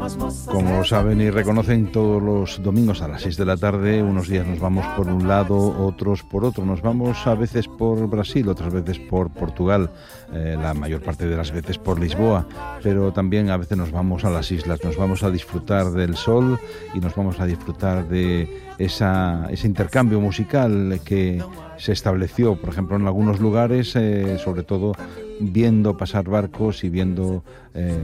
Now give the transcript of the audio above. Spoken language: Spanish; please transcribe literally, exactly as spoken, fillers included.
Como saben y reconocen, todos los domingos a las seis de la tarde, unos días nos vamos por un lado, otros por otro. Nos vamos a veces por Brasil, otras veces por Portugal, eh, la mayor parte de las veces por Lisboa, pero también a veces nos vamos a las islas, nos vamos a disfrutar del sol y nos vamos a disfrutar de esa, ese intercambio musical que se estableció, por ejemplo, en algunos lugares, eh, sobre todo viendo pasar barcos y viendo eh,